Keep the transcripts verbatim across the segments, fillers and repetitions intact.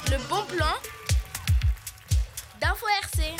Le bon plan d'Info R C.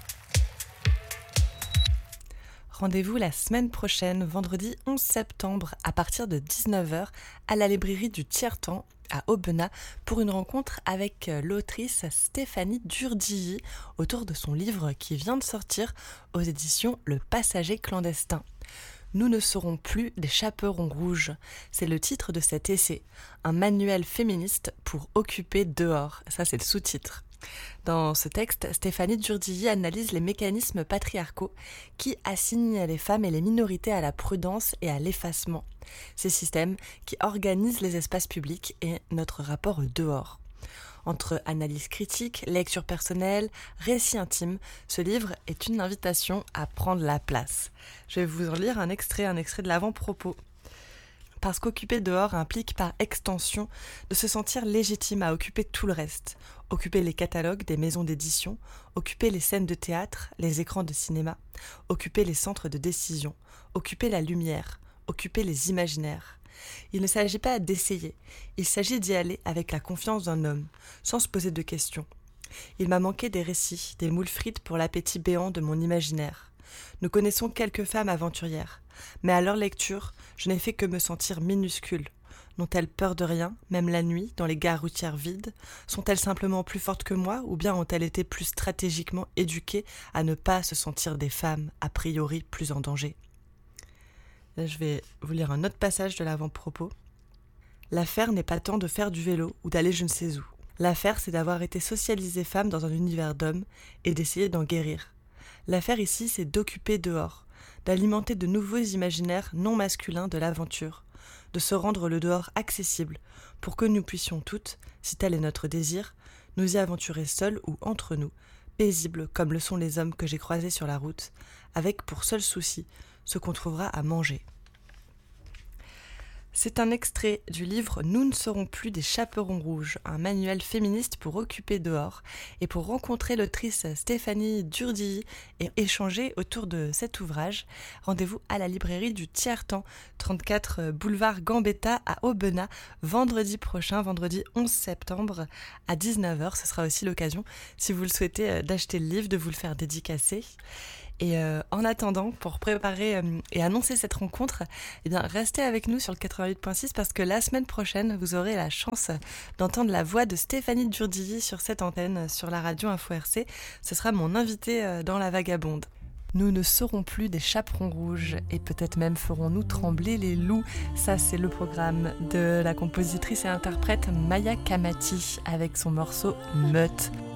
Rendez-vous la semaine prochaine, vendredi onze septembre, à partir de dix-neuf heures, à la librairie du Tiers-Temps, à Aubenas, pour une rencontre avec l'autrice Stéphanie Durdilly autour de son livre qui vient de sortir aux éditions Le Passager clandestin. Nous ne serons plus des chaperons rouges. C'est le titre de cet essai, un manuel féministe pour occuper dehors. Ça, c'est le sous-titre. Dans ce texte, Stéphanie Durdilly analyse les mécanismes patriarcaux qui assignent les femmes et les minorités à la prudence et à l'effacement. Ces systèmes qui organisent les espaces publics et notre rapport au dehors. Entre analyse critique, lecture personnelle, récit intime, ce livre est une invitation à prendre la place. Je vais vous en lire un extrait, un extrait de l'avant-propos. Parce qu'occuper dehors implique par extension de se sentir légitime à occuper tout le reste. Occuper les catalogues des maisons d'édition, occuper les scènes de théâtre, les écrans de cinéma, occuper les centres de décision, occuper la lumière, occuper les imaginaires. Il ne s'agit pas d'essayer, il s'agit d'y aller avec la confiance d'un homme, sans se poser de questions. Il m'a manqué des récits, des moules frites pour l'appétit béant de mon imaginaire. Nous connaissons quelques femmes aventurières, mais à leur lecture, je n'ai fait que me sentir minuscule. N'ont-elles peur de rien, même la nuit, dans les gares routières vides ? Sont-elles simplement plus fortes que moi, ou bien ont-elles été plus stratégiquement éduquées à ne pas se sentir des femmes, a priori plus en danger ? Là, je vais vous lire un autre passage de l'avant-propos. L'affaire n'est pas tant de faire du vélo ou d'aller je ne sais où. L'affaire, c'est d'avoir été socialisée femme dans un univers d'hommes et d'essayer d'en guérir. L'affaire ici, c'est d'occuper dehors, d'alimenter de nouveaux imaginaires non masculins de l'aventure, de se rendre le dehors accessible pour que nous puissions toutes, si tel est notre désir, nous y aventurer seules ou entre nous, paisibles comme le sont les hommes que j'ai croisés sur la route, avec pour seul souci ce qu'on trouvera à manger. C'est un extrait du livre « Nous ne serons plus des chaperons rouges », un manuel féministe pour occuper dehors. Et pour rencontrer l'autrice Stéphanie Durdilly et échanger autour de cet ouvrage, rendez-vous à la librairie du Tiers-Temps, trente-quatre boulevard Gambetta à Aubenas, vendredi prochain, vendredi onze septembre à dix-neuf heures. Ce sera aussi l'occasion, si vous le souhaitez, d'acheter le livre, de vous le faire dédicacer. Et euh, en attendant, pour préparer euh, et annoncer cette rencontre, eh bien, restez avec nous sur le quatre-vingt-huit virgule six parce que la semaine prochaine, vous aurez la chance d'entendre la voix de Stéphanie Durdilly sur cette antenne, sur la radio Info R C. Ce sera mon invité euh, dans La Vagabonde. Nous ne serons plus des chaperons rouges et peut-être même ferons-nous trembler les loups. Ça, c'est le programme de la compositrice et interprète Maya Kamati avec son morceau Meute.